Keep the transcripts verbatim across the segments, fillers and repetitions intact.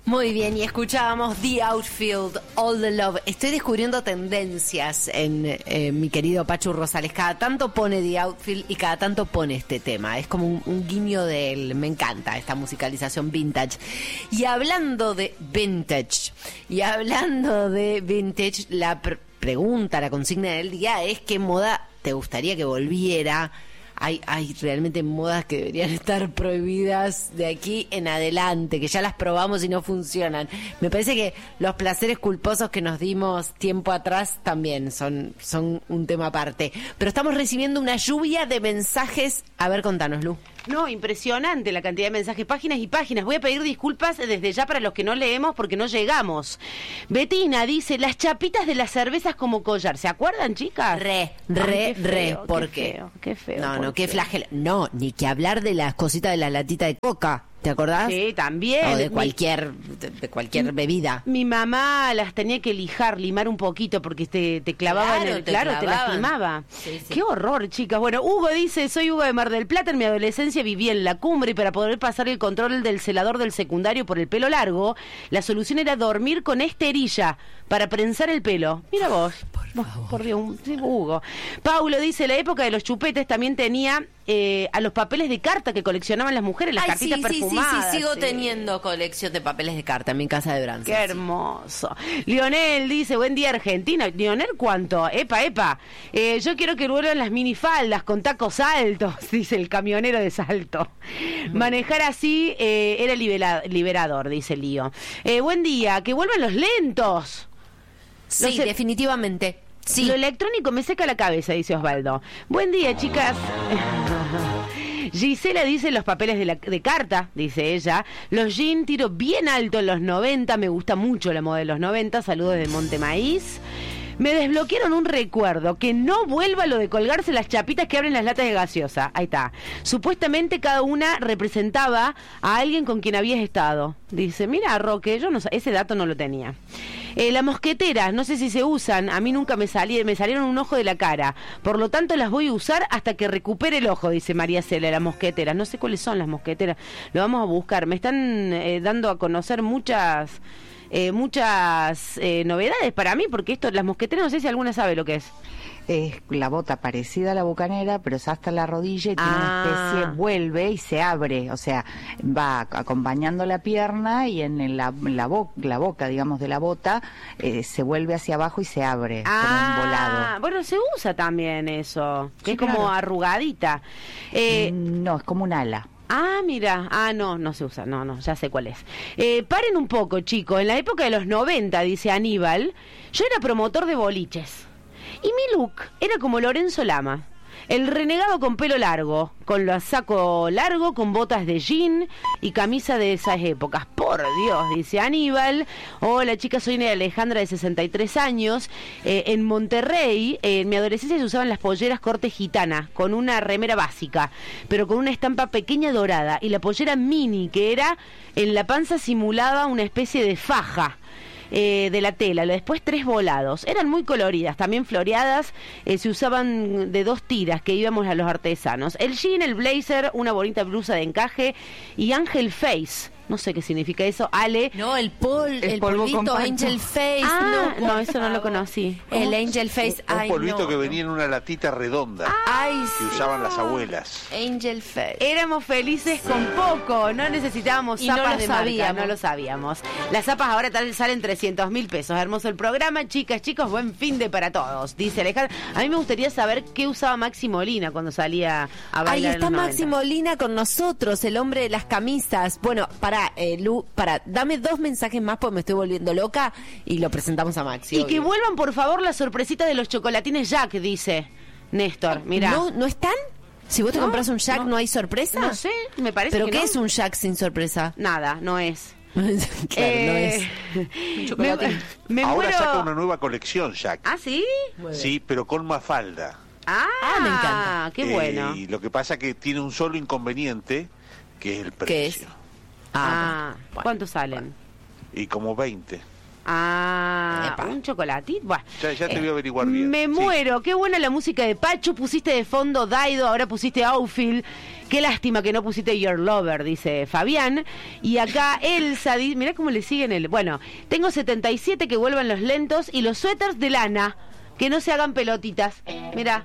Muy bien, y escuchábamos The Outfield, All the Love. Estoy descubriendo tendencias en eh, mi querido Pachu Rosales. Cada tanto pone The Outfield y cada tanto pone este tema. Es como un, un guiño de él. Me encanta esta musicalización vintage. Y hablando de vintage, y hablando de vintage, la pr- pregunta, la consigna del día es: ¿qué moda te gustaría que volviera? Hay, hay realmente modas que deberían estar prohibidas de aquí en adelante, que ya las probamos y no funcionan. Me parece que los placeres culposos que nos dimos tiempo atrás también son, son un tema aparte. Pero estamos recibiendo una lluvia de mensajes. A ver, contanos, Lu. No, impresionante la cantidad de mensajes, páginas y páginas. Voy a pedir disculpas desde ya para los que no leemos porque no llegamos. Betina dice, las chapitas de las cervezas como collar. ¿Se acuerdan, chicas? Re, re, Ay, qué re. feo, ¿Por qué qué? feo, qué feo. No, no, qué qué? flagelo. No, ni que hablar de las cositas de la latita de coca. ¿Te acordás? Sí, también. O de Mi- cualquier, de, de cualquier bebida. Mi mamá las tenía que lijar, limar un poquito porque te, te clavaba Claro, en el... te Claro, te clavaban. lastimaba. Sí, sí. Qué horror, chicas. Bueno, Hugo dice, soy Hugo de Mar del Plata, en mi adolescencia viví en la cumbre y para poder pasar el control del celador del secundario por el pelo largo, la solución era dormir con esterilla para prensar el pelo. Mira vos. Por, por Dios, un- sí, Hugo. Paulo dice, la época de los chupetes también tenía eh, a los papeles de carta que coleccionaban las mujeres, las Ay, cartitas sí, sí, sí, perfumadas. sí, sigo sí. teniendo colección de papeles de carta en mi casa de Branson. Qué hermoso. Lionel dice, buen día Argentina. Lionel, ¿cuánto? Epa, epa. Eh, yo quiero que vuelvan las minifaldas con tacos altos, dice el camionero de Salto. Manejar así eh, era libera- liberador, dice Lío. Eh, buen día, que vuelvan los lentos. Sí, No sé- definitivamente. Sí. Lo electrónico me seca la cabeza, dice Osvaldo. Buen día, chicas. Gisela dice los papeles de, la, de carta, dice ella. Los jeans tiro bien alto en los noventa. Me gusta mucho la moda de los noventa. Saludos de Montemaíz. Me desbloquearon un recuerdo, que no vuelva lo de colgarse las chapitas que abren las latas de gaseosa. Ahí está. Supuestamente cada una representaba a alguien con quien habías estado. Dice, mira, Roque, yo no, sa- ese dato no lo tenía. Eh, las mosqueteras, no sé si se usan, a mí nunca me salieron, me salieron un ojo de la cara. Por lo tanto las voy a usar hasta que recupere el ojo, dice María Cela, las mosqueteras. No sé cuáles son las mosqueteras, lo vamos a buscar. Me están eh, dando a conocer muchas... Eh, muchas eh, novedades para mí, porque esto, las mosqueteras, no sé si alguna sabe lo que es. Es la bota parecida a la bucanera, pero es hasta la rodilla y tiene Ah. una especie, vuelve y se abre, o sea, va acompañando la pierna y en el- la, la, bo- la boca, digamos, de la bota, eh, se vuelve hacia abajo y se abre como un volado. Bueno, se usa también eso, que Sí, es como claro. arrugadita. Eh, No, es como un ala. Ah, mira, ah, no, no se usa, no, no, ya sé cuál es. Eh, paren un poco, chicos, en la época de los noventa, dice Aníbal, yo era promotor de boliches. Y mi look era como Lorenzo Lama, el renegado con pelo largo, con lo saco largo, con botas de jean y camisa de esas épocas. Por Dios, dice Aníbal. Hola, chicas, soy Alejandra de sesenta y tres años. Eh, en Monterrey, eh, en mi adolescencia se usaban las polleras corte gitana, con una remera básica, pero con una estampa pequeña dorada, y la pollera mini, que era en la panza simulaba una especie de faja. Eh, de la tela, después tres volados, eran muy coloridas, también floreadas, eh, se usaban de dos tiras que íbamos a los artesanos, el jean, el blazer, una bonita blusa de encaje y Angel Face, no sé qué significa eso, Ale. No, el pol, el, El polvo polvito compacto. Angel Face. Ah, no, no, por eso no lo favor. conocí. El Angel Face, Un ay, polvito no. que venía en una latita redonda Ay, que sí. usaban las abuelas. Angel Face. Éramos felices con poco, no necesitábamos Y no zapas lo de marca, sabíamos. no lo sabíamos. Las zapas ahora tal salen trescientos mil pesos. Hermoso el programa, chicas, chicos, buen fin de para todos, dice Alejandra. A mí me gustaría saber qué usaba Maxi Molina cuando salía a Ahí bailar. en está los Maxi noventa. Molina con nosotros, el hombre de las camisas. Bueno, para eh, Lu, para, dame dos mensajes más porque me estoy volviendo loca y lo presentamos a Maxi. Y obvio. que vuelvan, por favor, las sorpresitas de los chocolatines Jack, dice Néstor. Mira. ¿No, ¿No están? Si vos te No, compras un Jack, no. ¿no, hay sorpresa? No sé, me parece ¿Pero que qué no. es un Jack sin sorpresa? Nada, no es. claro, Eh, no es. me, chocolatín. me Ahora muero. saca una nueva colección, Jack. ¿Ah, sí? Sí, pero con Mafalda. Ah, Ah, me encanta. Qué Eh, bueno. Y lo que pasa que tiene un solo inconveniente, que es el ¿Qué es? precio. Ah, bueno, ¿cuántos salen? Y como veinte. Ah, Epa. un chocolatito. Bueno, Ya, ya te eh, voy a averiguar bien. me Sí. muero, qué buena la música de Pachu, pusiste de fondo Daido, ahora pusiste Outfield. Qué lástima que no pusiste Your Lover, dice Fabián. Y acá Elsa, di- mirá cómo le siguen el... Bueno, tengo setenta y siete, que vuelvan los lentos y los suéteres de lana, que no se hagan pelotitas. Mirá.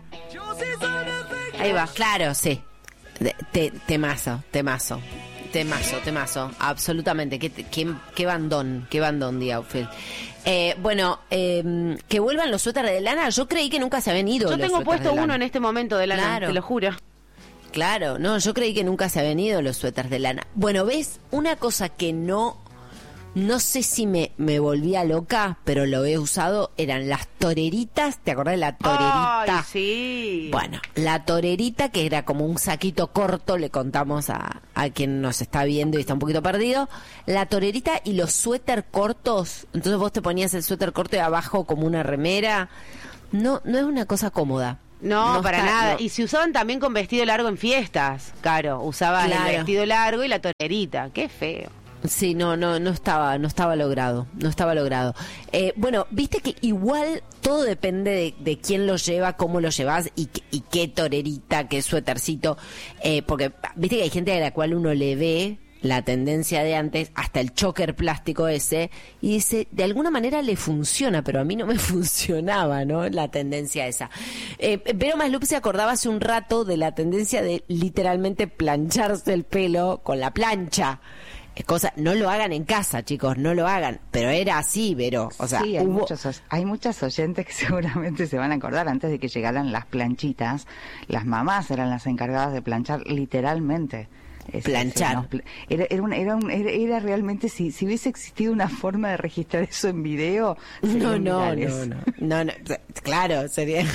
Ahí va. Claro, sí. De- te- temazo, temazo. Temazo, temazo. Absolutamente. Qué, qué, qué bandón, qué bandón de Outfield. Eh, bueno, eh, que vuelvan los suéteres de lana. Yo creí que nunca se habían ido. Yo los tengo suéteres puesto de lana. uno en este momento de lana, Claro. te lo juro. Claro, no, yo creí que nunca se habían ido los suéteres de lana. Bueno, ¿ves? Una cosa que no, no sé si me, me volvía loca, pero lo he usado, eran las toreritas. ¿Te acordás de la torerita? Ay, sí. Bueno, la torerita, que era como un saquito corto, le contamos a, a quien nos está viendo y está un poquito perdido. La torerita y los suéter cortos. Entonces vos te ponías el suéter corto y abajo como una remera. No, no es una cosa cómoda. No, No para está- nada. no. Y se usaban también con vestido largo en fiestas. Claro, usaban Claro. el vestido largo y la torerita. Qué feo. Sí, no, no, no estaba, no estaba logrado, no estaba logrado. Eh, bueno, viste que igual todo depende de, de quién lo lleva, cómo lo llevas y, qué- y qué torerita, qué suétercito, eh, porque viste que hay gente a la cual uno le ve la tendencia de antes, hasta el choker plástico ese, y dice, de alguna manera le funciona, pero a mí no me funcionaba, ¿no? La tendencia esa. Eh, Vero Maslup se acordaba hace un rato de la tendencia de literalmente plancharse el pelo con la plancha. Es cosa, no lo hagan en casa, chicos, no lo hagan, pero era así, Vero, o sea, sí, hay, hubo... muchos, os- hay muchas oyentes que seguramente se van a acordar, antes de que llegaran las planchitas, las mamás eran las encargadas de planchar literalmente. Es- Planchar. se nos pl- Era, era, una- era, un- era, era realmente, si, si hubiese existido una forma de registrar eso en video, No, serían no, virales. no, no, no, no, claro, sería,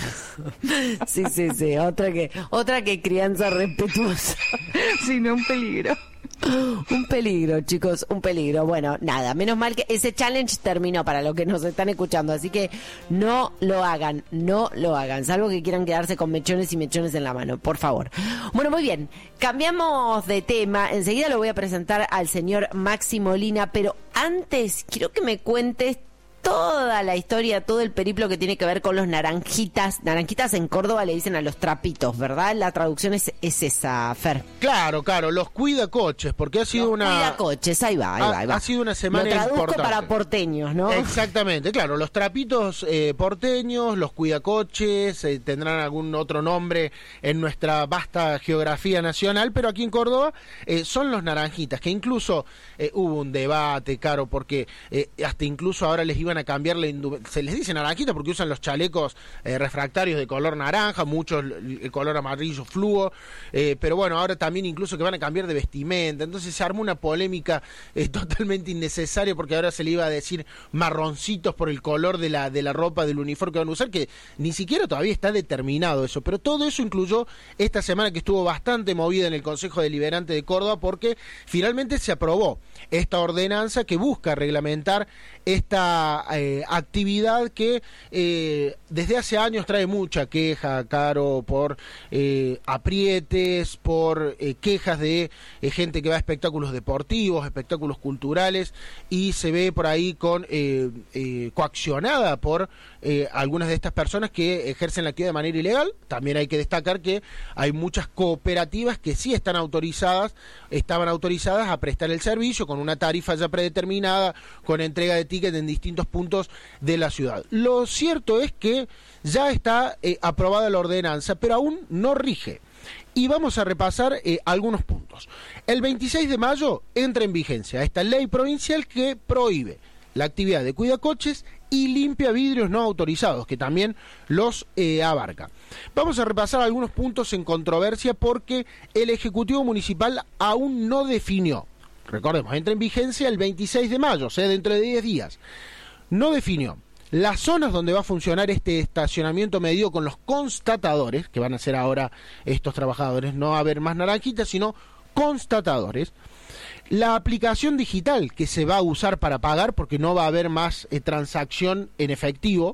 sí, sí, sí, otra que, otra que crianza respetuosa. Sí, no, un peligro. Un peligro, chicos, un peligro. Bueno, nada, menos mal que ese challenge terminó para los que nos están escuchando, así que no lo hagan, no lo hagan, salvo que quieran quedarse con mechones y mechones en la mano, por favor. Bueno, muy bien, cambiamos de tema, enseguida lo voy a presentar al señor Maxi Molina, pero antes quiero que me cuentes toda la historia, todo el periplo que tiene que ver con los naranjitas. Naranjitas en Córdoba le dicen a los trapitos, ¿verdad? La traducción es, es esa, Fer. Claro, claro, los cuidacoches, porque ha sido Los una... cuidacoches, ahí va, ahí ha, va, ahí va. ha sido una semana Lo traduzco importante. para porteños, ¿no? Exactamente, claro, los trapitos eh, porteños, los cuidacoches, eh, tendrán algún otro nombre en nuestra vasta geografía nacional, pero aquí en Córdoba eh, son los naranjitas, que incluso eh, hubo un debate, Caro, porque eh, hasta incluso ahora les iban a cambiar la indu- se les dice naranjitas porque usan los chalecos eh, refractarios de color naranja, muchos el el color amarillo fluo, eh, pero bueno, ahora también incluso que van a cambiar de vestimenta, entonces se armó una polémica eh, totalmente innecesaria porque ahora se le iba a decir marroncitos por el color de la, de la ropa, del uniforme que van a usar, que ni siquiera todavía está determinado eso, pero todo eso incluyó esta semana que estuvo bastante movida en el Consejo Deliberante de Córdoba porque finalmente se aprobó esta ordenanza que busca reglamentar esta eh, actividad que eh, desde hace años trae mucha queja, Caro, por eh, aprietes, por eh, quejas de eh, gente que va a espectáculos deportivos, espectáculos culturales, y se ve por ahí con eh, eh, coaccionada por eh, algunas de estas personas que ejercen la actividad de manera ilegal. También hay que destacar que hay muchas cooperativas que sí están autorizadas, estaban autorizadas a prestar el servicio con una tarifa ya predeterminada, con entrega de tickets en distintos puntos de la ciudad. Lo cierto es que ya está eh, aprobada la ordenanza, pero aún no rige. Y vamos a repasar eh, algunos puntos. El veintiséis de mayo entra en vigencia esta ley provincial que prohíbe la actividad de cuidacoches y limpia vidrios no autorizados, que también los eh, abarca. Vamos a repasar algunos puntos en controversia porque el Ejecutivo Municipal aún no definió. Recordemos, entra en vigencia el veintiséis de mayo, o sea, dentro de diez días. No definió las zonas donde va a funcionar este estacionamiento medido con los constatadores, que van a ser ahora estos trabajadores, no va a haber más naranjitas, sino constatadores. La aplicación digital que se va a usar para pagar, porque no va a haber más eh, transacción en efectivo.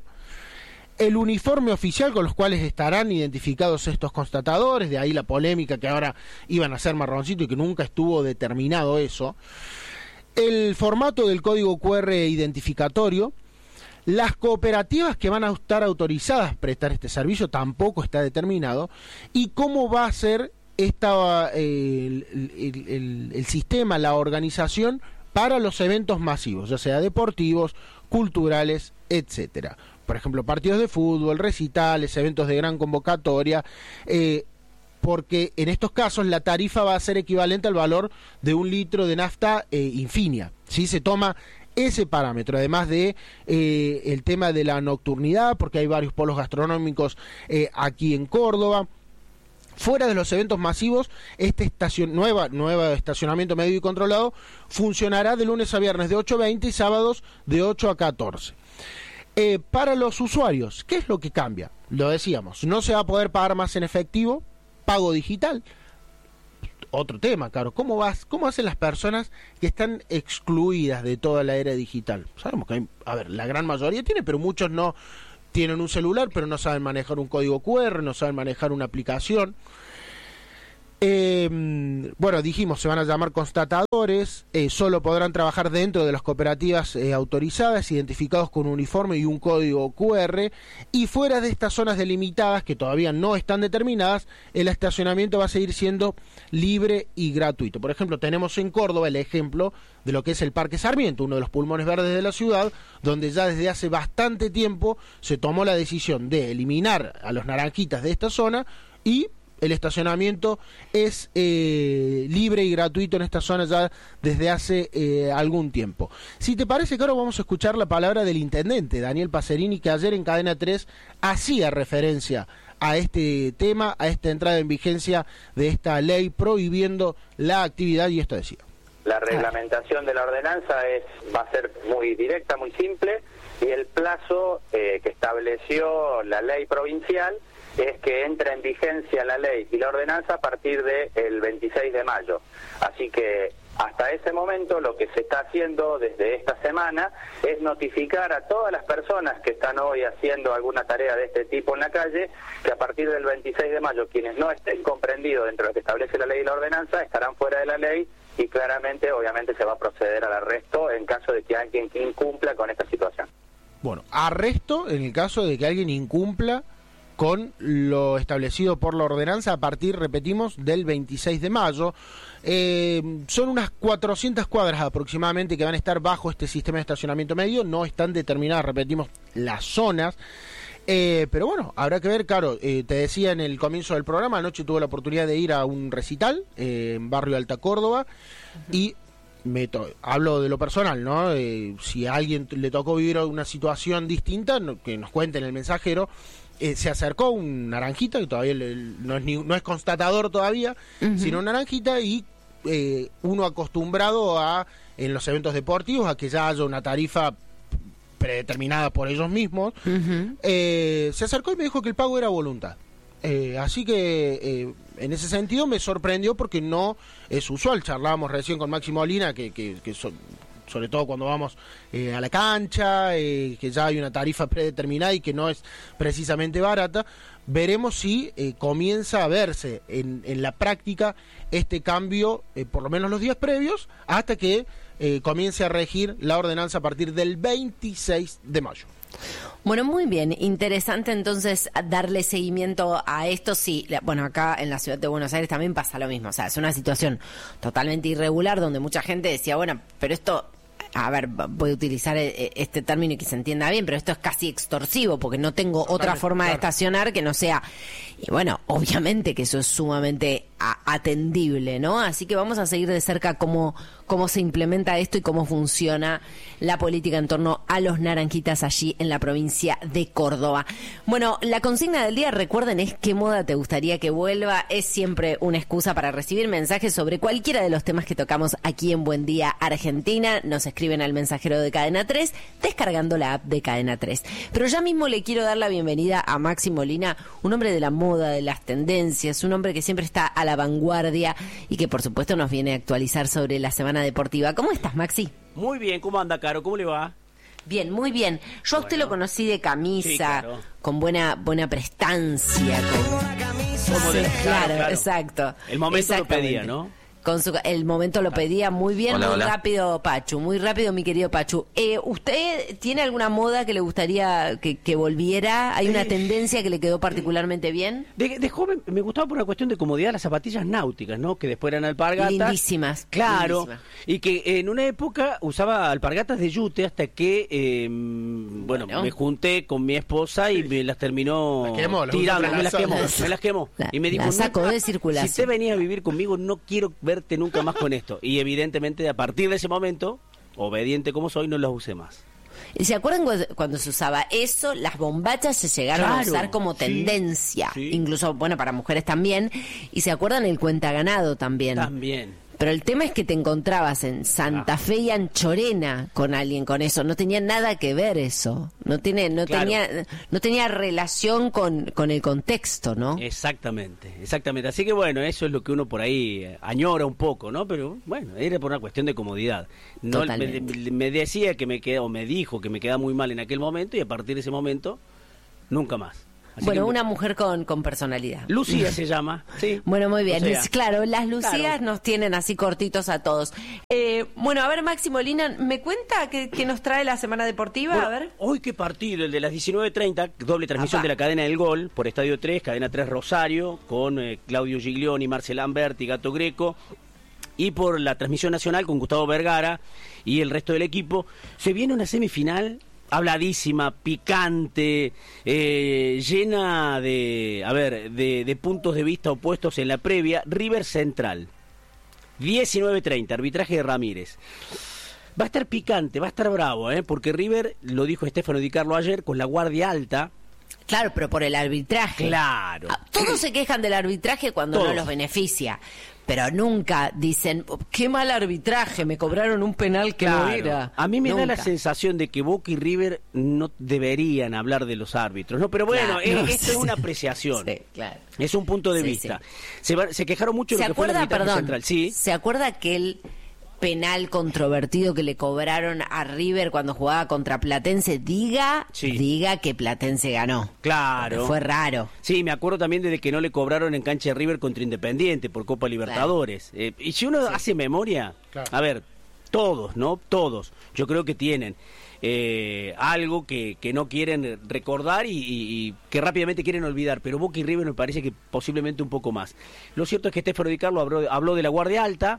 El uniforme oficial con los cuales estarán identificados estos constatadores, de ahí la polémica que ahora iban a ser marroncito y que nunca estuvo determinado eso. el formato del código cu erre identificatorio, las cooperativas que van a estar autorizadas a prestar este servicio tampoco está determinado, y cómo va a ser esta, eh, el, el, el, el sistema, la organización para los eventos masivos, ya sea deportivos, culturales, etcétera. Por ejemplo, partidos de fútbol, recitales, eventos de gran convocatoria, eh, porque en estos casos la tarifa va a ser equivalente al valor de un litro de nafta eh, Infinia. ¿Sí? Se toma ese parámetro, además de eh, el tema de la nocturnidad, porque hay varios polos gastronómicos eh, aquí en Córdoba. Fuera de los eventos masivos, este estacion nueva, nueva estacionamiento medio y controlado funcionará de lunes a viernes de ocho a veinte y sábados de ocho a catorce. Eh, para los usuarios, ¿qué es lo que cambia? Lo decíamos, no se va a poder pagar más en efectivo, pago digital. Otro tema, claro, ¿cómo vas, cómo hacen las personas que están excluidas de toda la era digital? Sabemos que hay, a ver, la gran mayoría tiene, pero muchos no tienen un celular, pero no saben manejar un código cu erre, no saben manejar una aplicación. Eh, bueno, dijimos, se van a llamar constatadores, eh, solo podrán trabajar dentro de las cooperativas eh, autorizadas, identificados con un uniforme y un código cu erre, y fuera de estas zonas delimitadas, que todavía no están determinadas, el estacionamiento va a seguir siendo libre y gratuito. Por ejemplo, tenemos en Córdoba el ejemplo de lo que es el Parque Sarmiento, uno de los pulmones verdes de la ciudad, donde ya desde hace bastante tiempo se tomó la decisión de eliminar a los naranjitas de esta zona, y el estacionamiento es eh, libre y gratuito en esta zona ya desde hace eh, algún tiempo. Si te parece, Caro, vamos a escuchar la palabra del intendente, Daniel Pacerini, que ayer en Cadena tres hacía referencia a este tema, a esta entrada en vigencia de esta ley prohibiendo la actividad, y esto decía. La reglamentación de la ordenanza es va a ser muy directa, muy simple, y el plazo eh, que estableció la ley provincial es que entra en vigencia la ley y la ordenanza a partir del veintiséis de mayo. Así que hasta ese momento lo que se está haciendo desde esta semana es notificar a todas las personas que están hoy haciendo alguna tarea de este tipo en la calle, que a partir del veintiséis de mayo quienes no estén comprendidos dentro de lo que establece la ley y la ordenanza estarán fuera de la ley, y claramente obviamente se va a proceder al arresto en caso de que alguien incumpla con esta situación. Bueno, arresto en el caso de que alguien incumpla con lo establecido por la ordenanza a partir, repetimos, del veintiséis de mayo. Eh, son unas cuatrocientas cuadras aproximadamente que van a estar bajo este sistema de estacionamiento medio, no están determinadas, repetimos, las zonas, eh, pero bueno, habrá que ver. Claro, eh, te decía en el comienzo del programa, anoche tuve la oportunidad de ir a un recital eh, en Barrio Alta Córdoba, y me to hablo de lo personal, ¿no? Eh, si a alguien le tocó vivir una situación distinta, no, que nos cuente en el mensajero. Eh, se acercó un naranjita, que todavía le, no, es ni, no es constatador todavía, uh-huh. sino un naranjita, y eh, uno acostumbrado a, en los eventos deportivos, a que ya haya una tarifa predeterminada por ellos mismos, uh-huh. eh, se acercó y me dijo que el pago era voluntad. Eh, así que eh, en ese sentido me sorprendió, porque no es usual. Charlábamos recién con Máximo Molina, que, que, que son... sobre todo cuando vamos eh, a la cancha, eh, que ya hay una tarifa predeterminada y que no es precisamente barata. Veremos si eh, comienza a verse en, en la práctica este cambio, eh, por lo menos los días previos, hasta que eh, comience a regir la ordenanza a partir del veintiséis de mayo. Bueno, muy bien, interesante entonces darle seguimiento a esto. Sí, bueno, acá en la ciudad de Buenos Aires también pasa lo mismo, o sea, es una situación totalmente irregular donde mucha gente decía, bueno, pero esto, a ver, voy a utilizar este término y que se entienda bien, pero esto es casi extorsivo, porque no tengo otra forma de estacionar que no sea, y bueno, obviamente que eso es sumamente a, atendible, ¿no? Así que vamos a seguir de cerca cómo, cómo se implementa esto y cómo funciona la política en torno a los naranjitas allí en la provincia de Córdoba. Bueno, la consigna del día, recuerden, es ¿qué moda te gustaría que vuelva? Es siempre una excusa para recibir mensajes sobre cualquiera de los temas que tocamos aquí en Buen Día Argentina. Nos escriben al mensajero de Cadena tres, descargando la app de Cadena tres. Pero ya mismo le quiero dar la bienvenida a Maxi Molina, un hombre de la moda, de las tendencias, un hombre que siempre está a la vanguardia y que por supuesto nos viene a actualizar sobre la semana deportiva. ¿Cómo estás, Maxi? Muy bien, ¿cómo anda, Caro? ¿Cómo le va? Bien, muy bien. Yo a usted lo conocí de camisa, sí, claro, con buena buena prestancia. Con... Como de, sí, claro, claro, claro, exacto. El momento lo pedía, ¿no? con su, el momento lo pedía muy bien, Hola, muy hola. rápido, Pachu, muy rápido, mi querido Pachu. Eh, ¿Usted tiene alguna moda que le gustaría que, que volviera? ¿Hay una Eh, tendencia que le quedó particularmente bien? De, de joven me gustaba por una cuestión de comodidad las zapatillas náuticas, ¿no? Que después eran alpargatas. Lindísimas. Claro. lindísimas. Y que en una época usaba alpargatas de yute hasta que, eh, bueno, Bueno. me junté con mi esposa y me las terminó Las quemó, las tirando. usó Me las para quemó, las- me las quemó. La- y me dijo, la sacó "Nunca- de circulación". Si te venías a vivir conmigo, no quiero verte nunca más con esto. Y evidentemente, a partir de ese momento, obediente como soy, no las usé más. ¿Y se acuerdan cu- cuando se usaba eso? Las bombachas se llegaron a Claro, usar como sí, tendencia, sí. incluso, bueno, para mujeres también. Y se acuerdan el cuentaganado también. También. Pero el tema es que te encontrabas en Santa Ah. Fe y Anchorena con alguien con eso. No tenía nada que ver eso. No tiene, no Claro. tenía, no tenía relación con, con el contexto, ¿no? Exactamente, exactamente. Así que bueno, eso es lo que uno por ahí eh, añora un poco, ¿no? Pero bueno, era por una cuestión de comodidad. No, me, Totalmente. me decía que me queda, o me dijo que me quedaba muy mal en aquel momento y a partir de ese momento, nunca más. Así Bueno, que- una mujer con, con personalidad. Lucía se llama, sí. Bueno, muy bien. O sea, Es- claro, las Lucías claro. nos tienen así cortitos a todos. Eh, bueno, a ver, Maxi Molina, ¿me cuenta qué, qué nos trae la semana deportiva? Bueno, a ver. hoy qué partido, el de las diecinueve treinta, doble transmisión Apá. de la cadena del gol por Estadio tres, cadena tres Rosario, con eh, Claudio Giglioni, Marcel Lamberti, Gato Greco, y por la transmisión nacional con Gustavo Vergara y el resto del equipo. Se viene una semifinal habladísima, picante, eh, llena de, a ver, de, de puntos de vista opuestos en la previa. River Central, diecinueve treinta, arbitraje de Ramírez. Va a estar picante, va a estar bravo, ¿eh? Porque River, lo dijo Estefano Di Carlo ayer, con la guardia alta. Claro, pero por el arbitraje. Claro. Ah, Todos se quejan del arbitraje cuando Todos. no los beneficia. Pero nunca dicen, "Oh, qué mal arbitraje, me cobraron un penal que no Claro. era. A mí me da la Nunca. sensación de que Boca y River no deberían hablar de los árbitros, ¿no? Pero bueno, Claro, eh, no, esto sí, es una sí. apreciación. Sí, claro. Es un punto de Sí, vista. sí. Se, va- se quejaron mucho de ¿Se lo que fue el acuerda, arbitraje perdón, central. Sí. ¿se acuerda aquel penal controvertido que le cobraron a River cuando jugaba contra Platense? Diga, Sí. diga que Platense ganó. Claro. Porque fue raro. Sí, me acuerdo también de que no le cobraron en cancha de River contra Independiente por Copa Libertadores. Eh, y si uno hace memoria, Claro. a ver, todos, ¿no? Todos, yo creo que tienen eh, algo que, que no quieren recordar y, y- y que rápidamente quieren olvidar, pero Boca y River me parece que posiblemente un poco más. Lo cierto es que Estefano Di Carlo habló, habló de la guardia alta,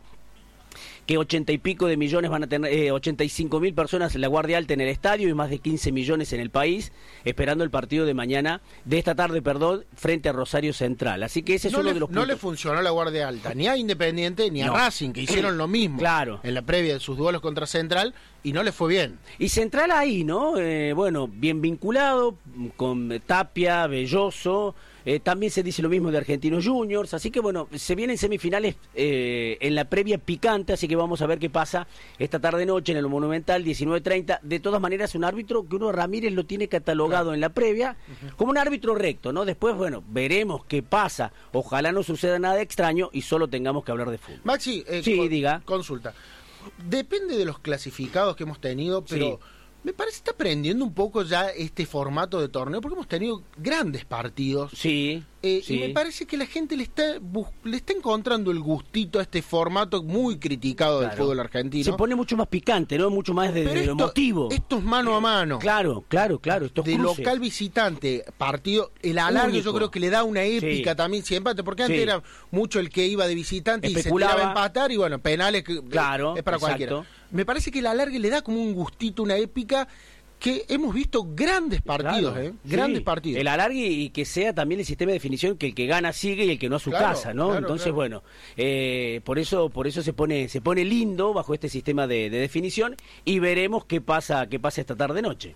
que ochenta y pico de millones van a tener, eh, ochenta y cinco mil personas en la guardia alta en el estadio y más de quince millones en el país, esperando el partido de mañana, de esta tarde, perdón, frente a Rosario Central. Así que ese es No, uno le, de los no le puntos. funcionó la Guardia Alta, ni a Independiente ni a No. Racing, que hicieron lo mismo Claro. en la previa de sus duelos contra Central, y no le fue bien. Y Central ahí, ¿no? Eh, bueno, bien vinculado, con eh, Tapia, Belloso, eh, también se dice lo mismo de Argentinos Juniors, así que bueno, se vienen semifinales eh, en la previa picante, así que vamos a ver qué pasa esta tarde-noche en el Monumental, diecinueve treinta. De todas maneras, un árbitro que uno, Ramírez, lo tiene catalogado en la previa como un árbitro recto, ¿no? Después, bueno, veremos qué pasa, ojalá no suceda nada extraño y solo tengamos que hablar de fútbol. Maxi, eh, Sí, con- diga. consulta. Depende de los clasificados que hemos tenido, pero Sí. me parece que está aprendiendo un poco ya este formato de torneo, porque hemos tenido grandes partidos. Sí, Eh, sí. Y me parece que la gente le está bus- le está encontrando el gustito a este formato muy criticado del Claro. fútbol argentino. Se pone mucho más picante, ¿no? Mucho más de, Pero de lo esto, emotivo. esto es mano a mano. Claro, claro, claro. Estos De cruces. local visitante, partido, el alargue yo Único. creo que le da una épica Sí. también si empate, porque antes Sí. era mucho el que iba de visitante y se Especulaba. tiraba a empatar y bueno, penales que Claro, es para exacto. cualquiera. Me parece que el alargue le da como un gustito, una épica que hemos visto grandes partidos, Claro, ¿eh? Grandes sí. partidos. El alargue y que sea también el sistema de definición que el que gana sigue y el que no a su Claro, casa, ¿no? claro, Entonces, claro. bueno, eh, por eso por eso se pone se pone lindo bajo este sistema de, de definición y veremos qué pasa qué pasa esta tarde noche.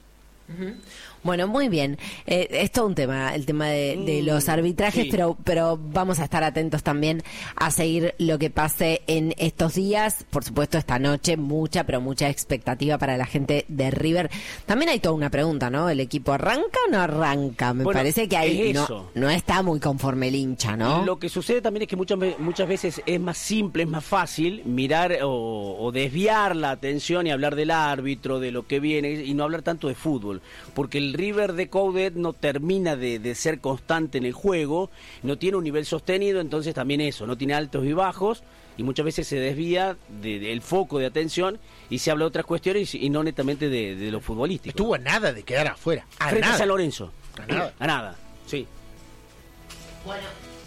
Bueno, muy bien. Eh, es todo un tema, el tema de, de Mm, los arbitrajes, sí. pero, pero vamos a estar atentos también a seguir lo que pase en estos días. Por supuesto, esta noche, mucha, pero mucha expectativa para la gente de River. También hay toda una pregunta, ¿no? ¿El equipo arranca o no arranca? Me Bueno, parece que ahí es no, eso. no está muy conforme el hincha, ¿no? Lo que sucede también es que muchas, ve- muchas veces es más simple, es más fácil mirar o, o desviar la atención y hablar del árbitro, de lo que viene, y no hablar tanto de fútbol. Porque el River de Coudet no termina de, de ser constante en el juego, no tiene un nivel sostenido, entonces también eso, no tiene altos y bajos. y muchas veces se desvía de- del foco de atención y se habla de otras cuestiones y, y no netamente de, de lo futbolístico. Estuvo a nada de quedar afuera. A Frente a nada. San Lorenzo. A nada. A nada, sí. Bueno.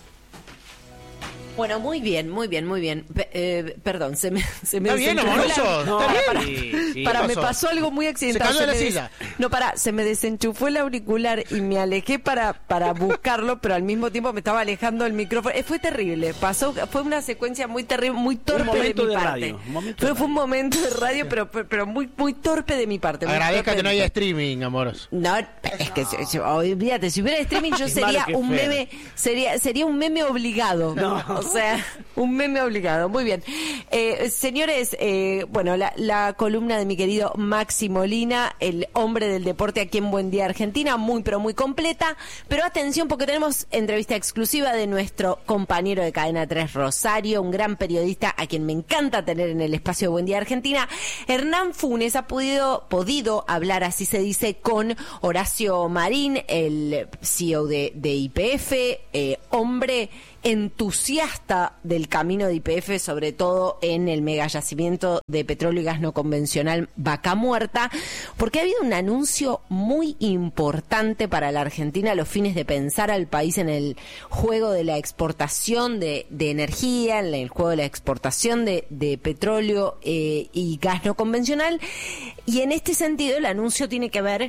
Bueno, muy bien, muy bien, muy bien. Pe- eh, perdón, se me, se me Está bien, desenchufó amoroso. la- No, Está bien. para, sí, sí. para, ¿Qué me pasó? pasó algo muy accidental. Se cayó de la me des- silla. No, para, se me desenchufó el auricular y me alejé para, para buscarlo, pero al mismo tiempo me estaba alejando el micrófono. Eh, fue terrible, pasó, fue una secuencia muy terrible, muy torpe de momento mi de parte. radio, un momento fue, de fue un momento de radio, pero, pero, pero muy, muy torpe de mi parte. muy Agradezca torpe que no de mi haya parte. streaming, amoroso. No, es que si- si- olvídate, si hubiera streaming yo Qué sería malo que un fue. meme, sería sería un meme obligado. No. O sea, un meme obligado. Muy bien. Eh, señores, eh, bueno, la, la columna de mi querido Maxi Molina, el hombre del deporte aquí en Buen Día Argentina, muy pero muy completa. Pero atención porque tenemos entrevista exclusiva de nuestro compañero de Cadena tres Rosario, un gran periodista a quien me encanta tener en el espacio de Buen Día Argentina. Hernán Funes ha podido, podido hablar, así se dice, con Horacio Marín, el C E O de, de Y P F, eh, hombre entusiasta del camino de Y P F, sobre todo en el mega yacimiento de petróleo y gas no convencional Vaca Muerta, porque ha habido un anuncio muy importante para la Argentina a los fines de pensar al país en el juego de la exportación de, de energía, en el juego de la exportación de, de petróleo eh, y gas no convencional, y en este sentido el anuncio tiene que ver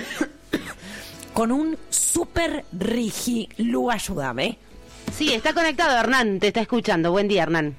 con un super rigi. Lu, ayúdame. Sí, está conectado Hernán, te está escuchando. Buen día, Hernán.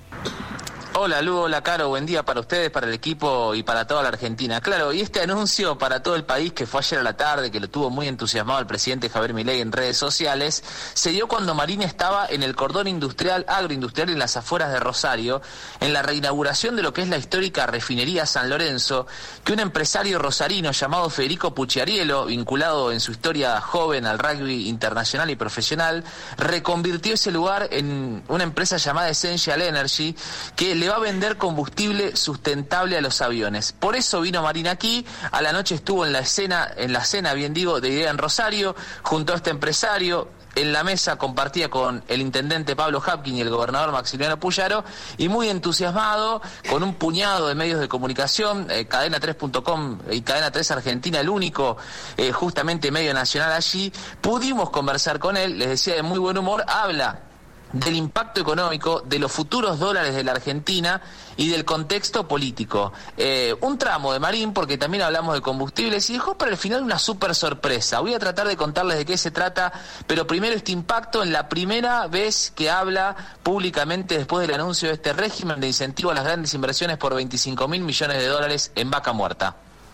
Hola Lu, hola Caro, buen día para ustedes, para el equipo y para toda la Argentina. Claro, y este anuncio para todo el país que fue ayer a la tarde, que lo tuvo muy entusiasmado el presidente Javier Milei en redes sociales, se dio cuando Marín estaba en el cordón industrial, agroindustrial en las afueras de Rosario, en la reinauguración de lo que es la histórica refinería San Lorenzo, que un empresario rosarino llamado Federico Pucciariello, vinculado en su historia joven al rugby internacional y profesional, reconvirtió ese lugar en una empresa llamada Essential Energy, que le va a vender combustible sustentable a los aviones. Por eso vino Marín aquí, a la noche estuvo en la escena, en la cena, bien digo, de Idea en Rosario, junto a este empresario. En la mesa compartía con el intendente Pablo Hapkin y el gobernador Maximiliano Puyaro, y muy entusiasmado, con un puñado de medios de comunicación, eh, cadena tres punto com y Cadena tres Argentina, el único eh, justamente medio nacional allí, pudimos conversar con él, les decía de muy buen humor, habla del impacto económico, de los futuros dólares de la Argentina y del contexto político. Eh, un tramo de Marín, porque también hablamos de combustibles, y dejó para el final una súper sorpresa. Voy a tratar de contarles de qué se trata, pero primero este impacto en la primera vez que habla públicamente después del anuncio de este régimen de incentivo a las grandes inversiones por veinticinco mil millones de dólares en Vaca Muerta.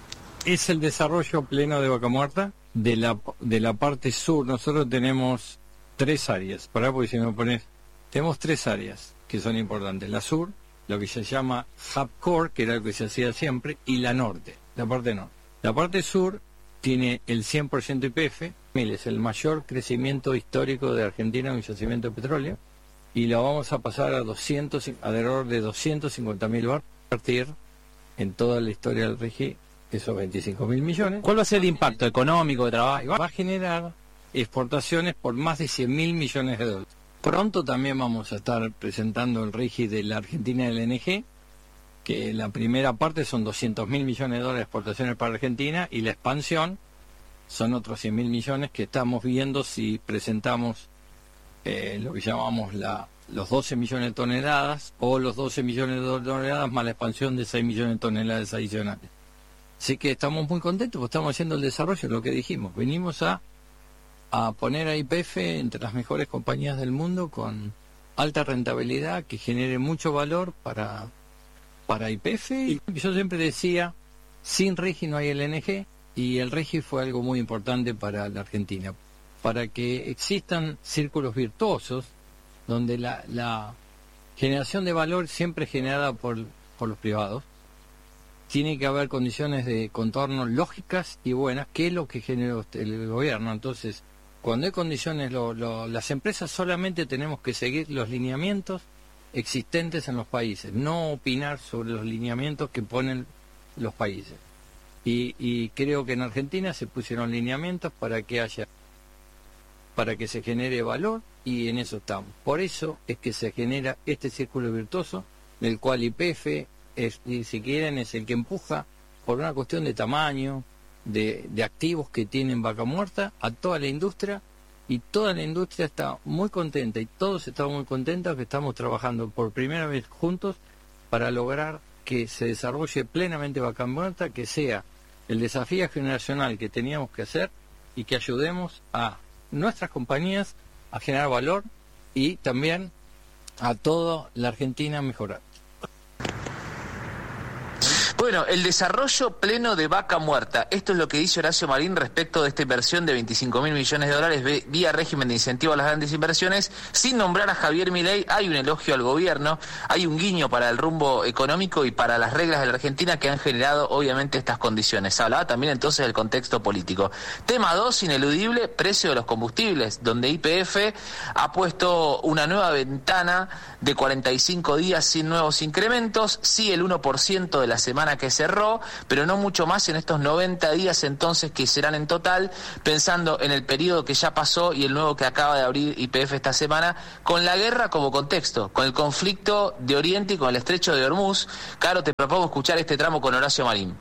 Es el desarrollo pleno de Vaca Muerta. De la, de la parte sur nosotros tenemos tres áreas, pará porque si me pones, tenemos tres áreas que son importantes, la sur, lo que se llama Hub Core, que era lo que se hacía siempre, y la norte, la parte norte. La parte sur tiene el cien por ciento Y P F, es el mayor crecimiento histórico de Argentina en un yacimiento de petróleo, y lo vamos a pasar a doscientos, alrededor de doscientos cincuenta mil barrios, partir en toda la historia del régimen, esos veinticinco mil millones. ¿Cuál va a ser el impacto económico de trabajo? Va a generar exportaciones por más de cien mil millones de dólares. Pronto también vamos a estar presentando el RIGI de la Argentina L N G, que la primera parte son doscientos mil millones de dólares de exportaciones para Argentina, y la expansión son otros cien mil millones que estamos viendo si presentamos eh, lo que llamamos la, los doce millones de toneladas, o los doce millones de toneladas más la expansión de seis millones de toneladas adicionales. Así que estamos muy contentos porque estamos haciendo el desarrollo, lo que dijimos. Venimos a a poner a Y P F entre las mejores compañías del mundo con alta rentabilidad que genere mucho valor para, para Y P F. Y yo siempre decía, sin RIGI no hay L N G, y el RIGI fue algo muy importante para la Argentina, para que existan círculos virtuosos donde la, la generación de valor siempre generada por, por los privados. Tiene que haber condiciones de contorno lógicas y buenas, que es lo que generó el gobierno. Entonces, cuando hay condiciones, lo, lo, las empresas solamente tenemos que seguir los lineamientos existentes en los países, no opinar sobre los lineamientos que ponen los países. Y, y creo que en Argentina se pusieron lineamientos para que haya, para que se genere valor y en eso estamos. Por eso es que se genera este círculo virtuoso, del cual Y P F, es, si quieren, es el que empuja por una cuestión de tamaño, de, de activos que tienen Vaca Muerta, a toda la industria, y toda la industria está muy contenta, y todos estamos muy contentos que estamos trabajando por primera vez juntos para lograr que se desarrolle plenamente Vaca Muerta, que sea el desafío generacional que teníamos que hacer y que ayudemos a nuestras compañías a generar valor y también a toda la Argentina a mejorar. Bueno, el desarrollo pleno de Vaca Muerta. Esto es lo que dice Horacio Marín respecto de esta inversión de veinticinco mil millones de dólares vía régimen de incentivo a las grandes inversiones. Sin nombrar a Javier Milei, hay un elogio al gobierno, hay un guiño para el rumbo económico y para las reglas de la Argentina que han generado obviamente estas condiciones. Hablaba también entonces del contexto político. Tema dos, ineludible, precio de los combustibles, donde Y P F ha puesto una nueva ventana de cuarenta y cinco días sin nuevos incrementos, sí el uno por ciento de la semana que cerró, pero no mucho más en estos noventa días entonces que serán en total, pensando en el periodo que ya pasó y el nuevo que acaba de abrir Y P F esta semana, con la guerra como contexto, con el conflicto de Oriente y con el estrecho de Hormuz. Caro, te propongo escuchar este tramo con Horacio Marín.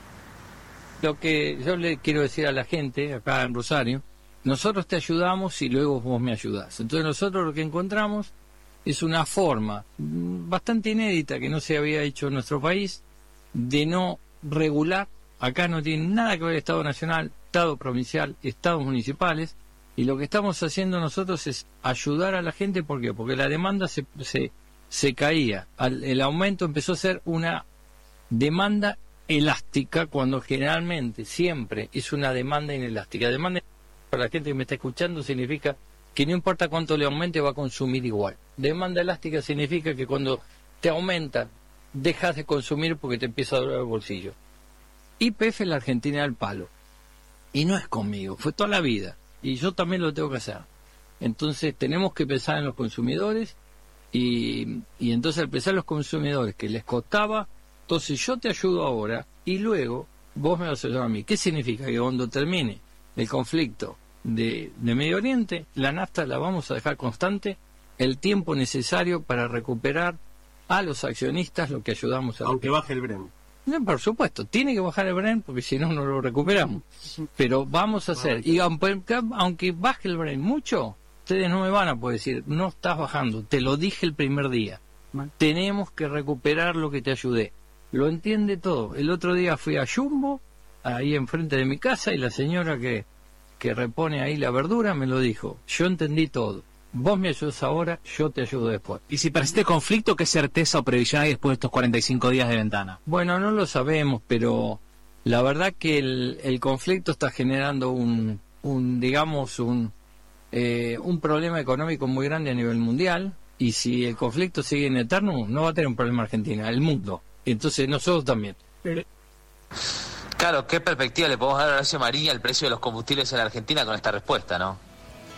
Lo que yo le quiero decir a la gente acá en Rosario, nosotros te ayudamos y luego vos me ayudás. Entonces nosotros lo que encontramos es una forma bastante inédita que no se había hecho en nuestro país, de no regular. Acá no tiene nada que ver Estado Nacional, Estado Provincial, Estados Municipales, y lo que estamos haciendo nosotros es ayudar a la gente. ¿Por qué? Porque la demanda se, se, se caía. Al, el aumento empezó a ser una demanda elástica, cuando generalmente siempre es una demanda inelástica. Demanda para la gente que me está escuchando significa que no importa cuánto le aumente, va a consumir igual. Demanda elástica significa que cuando te aumentan, dejas de consumir porque te empieza a doler el bolsillo. Y P F en la Argentina al palo. Y no es conmigo, fue toda la vida. Y yo también lo tengo que hacer. Entonces tenemos que pensar en los consumidores y, y entonces al pensar en los consumidores que les costaba, entonces yo te ayudo ahora y luego vos me vas a ayudar a mí. ¿Qué significa? Que cuando termine el conflicto de, de Medio Oriente, la nafta la vamos a dejar constante el tiempo necesario para recuperar a los accionistas lo que ayudamos a... Aunque baje el Brent. No, por supuesto, tiene que bajar el Brent porque si no, no lo recuperamos. Pero vamos a hacer, y aunque, aunque baje el Brent mucho, ustedes no me van a poder decir, no estás bajando, te lo dije el primer día. Tenemos que recuperar lo que te ayudé. Lo entiende todo. El otro día fui a Jumbo, ahí enfrente de mi casa, y la señora que, que repone ahí la verdura me lo dijo. Yo entendí todo. Vos me ayudas ahora, yo te ayudo después. ¿Y si persiste conflicto, qué certeza o previsión hay después de estos cuarenta y cinco días de ventana? Bueno, no lo sabemos, pero la verdad que el, el conflicto está generando un, un digamos, un, eh, un problema económico muy grande a nivel mundial, y si el conflicto sigue en eterno, no va a tener un problema Argentina, el mundo. Entonces nosotros también. Claro, ¿qué perspectiva le podemos dar a Horacio Marín al precio de los combustibles en la Argentina con esta respuesta, no?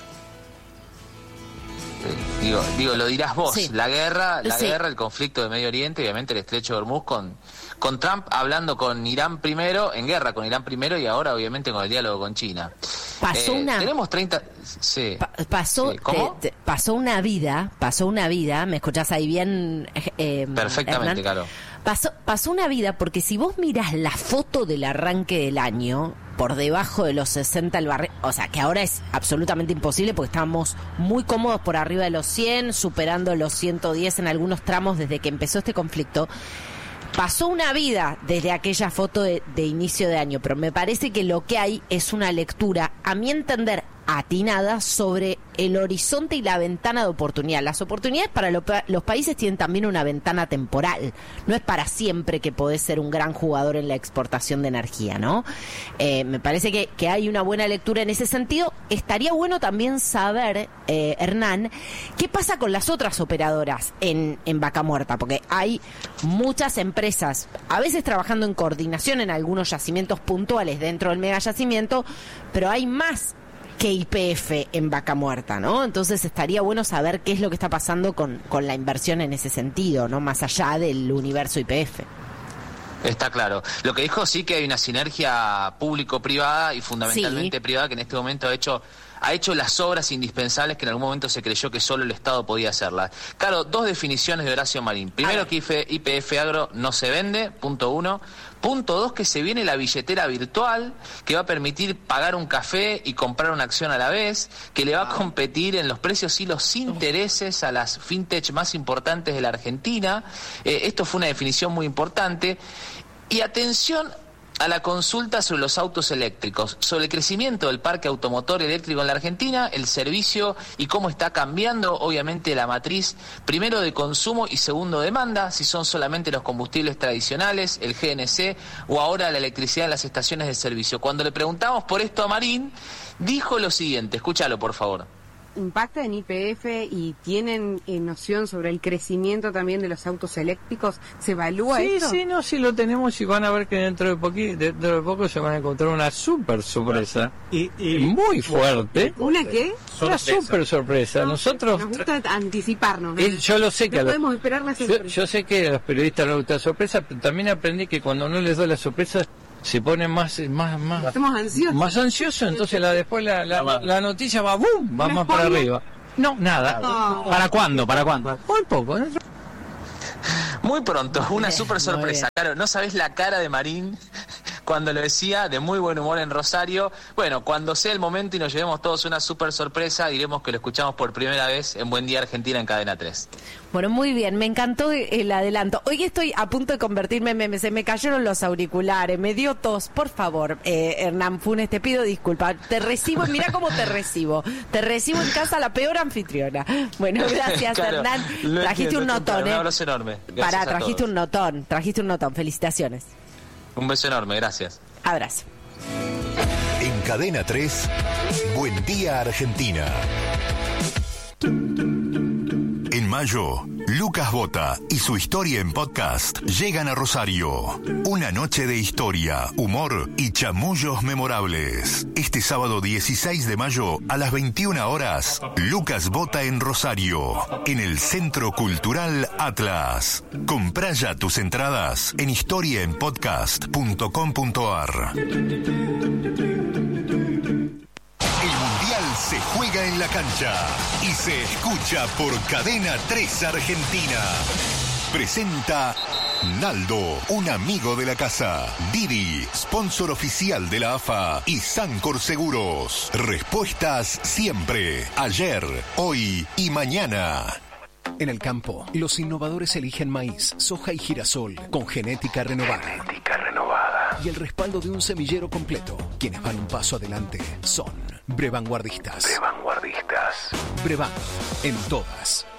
Digo, digo, lo dirás vos, sí. la guerra, la sí. guerra, el conflicto de Medio Oriente, obviamente el estrecho de Hormuz, con, con Trump hablando con Irán primero, en guerra con Irán primero, y ahora obviamente con el diálogo con China. Pasó eh, una... Tenemos treinta... Sí. Pa pasó, ¿Cómo? Te, te, pasó una vida, pasó una vida, ¿me escuchás ahí bien? Eh, Perfectamente, Hernán? claro. Pasó, pasó una vida, porque si vos mirás la foto del arranque del año, por debajo de los sesenta el barril, o sea, que ahora es absolutamente imposible porque estamos muy cómodos por arriba de los cien, superando los ciento diez en algunos tramos desde que empezó este conflicto. Pasó una vida desde aquella foto de, de inicio de año, pero me parece que lo que hay es una lectura, a mi entender, atinada sobre el horizonte y la ventana de oportunidad. Las oportunidades para lo, los países tienen también una ventana temporal. No es para siempre que podés ser un gran jugador en la exportación de energía, ¿no? Eh, me parece que, que hay una buena lectura en ese sentido. Estaría bueno también saber, eh, Hernán, qué pasa con las otras operadoras en, en Vaca Muerta, porque hay muchas empresas, a veces trabajando en coordinación en algunos yacimientos puntuales dentro del mega yacimiento, pero hay más que Y P F en Vaca Muerta, ¿no? Entonces estaría bueno saber qué es lo que está pasando con, con la inversión en ese sentido, ¿no? Más allá del universo Y P F. Está claro. Lo que dijo sí que hay una sinergia público-privada y fundamentalmente sí. privada que en este momento ha hecho ha hecho las obras indispensables que en algún momento se creyó que solo el Estado podía hacerlas. Claro, dos definiciones de Horacio Marín. Primero, que I P F Agro no se vende, punto uno. Punto dos, que se viene la billetera virtual, que va a permitir pagar un café y comprar una acción a la vez, que le va a competir en los precios y los intereses a las fintech más importantes de la Argentina. Eh, esto fue una definición muy importante. Y atención a la consulta sobre los autos eléctricos, sobre el crecimiento del parque automotor eléctrico en la Argentina, el servicio y cómo está cambiando, obviamente, la matriz, primero de consumo y segundo demanda, si son solamente los combustibles tradicionales, el G N C o ahora la electricidad en las estaciones de servicio. Cuando le preguntamos por esto a Marín, dijo lo siguiente, escúchalo por favor. ¿Impacta en I P F y tienen eh, noción sobre el crecimiento también de los autos eléctricos? ¿Se evalúa sí, esto? Sí, sí, no, sí lo tenemos y van a ver que dentro de, poqui, dentro de poco se van a encontrar una súper sorpresa. Y, y muy fuerte. ¿Una qué? Una súper sorpresa. No, Nosotros... Nos gusta anticiparnos, ¿no? Eh, yo lo sé que... No a los, podemos esperar la sorpresa. Yo, yo sé que a los periodistas les gusta la sorpresa, pero también aprendí que cuando no les doy la sorpresa se ponen más más más Estamos ansiosos. más ansiosos, entonces la después la, la, la noticia va boom, va más para arriba. No, nada. Oh. ¿Para cuándo? ¿Para cuándo? Muy poco, ¿no? Muy pronto, una súper sorpresa. Claro, no sabés la cara de Marín cuando lo decía, de muy buen humor en Rosario. Bueno, cuando sea el momento y nos llevemos todos una súper sorpresa, diremos que lo escuchamos por primera vez en Buen Día Argentina en Cadena tres. Bueno, muy bien, me encantó el adelanto. Hoy estoy a punto de convertirme en meme, se me cayeron los auriculares, me dio tos. Por favor, eh, Hernán Funes, te pido disculpas. Te recibo, mira cómo te recibo. Te recibo en casa la peor anfitriona. Bueno, gracias, claro, Hernán. Trajiste un notón, ¿eh? Un abrazo enorme. Gracias. Pará, trajiste un notón, trajiste un notón. Felicitaciones. Un beso enorme, gracias. Abrazo. En Cadena tres, Buen Día Argentina. En mayo, Lucas Bota y su historia en podcast llegan a Rosario. Una noche de historia, humor y chamullos memorables. Este sábado dieciséis de mayo a las veintiuna horas, Lucas Bota en Rosario, en el Centro Cultural Atlas. Comprá ya tus entradas en historia en podcast punto com punto ar. Se juega en la cancha y se escucha por Cadena tres Argentina. Presenta Naldo, un amigo de la casa. Didi, sponsor oficial de la A F A y Sancor Seguros. Respuestas siempre, ayer, hoy y mañana. En el campo, los innovadores eligen maíz, soja y girasol con genética renovada. Genética renovada. Y el respaldo de un semillero completo. Quienes van un paso adelante son Brevanguardistas. Brevanguardistas. Brevan, en todas.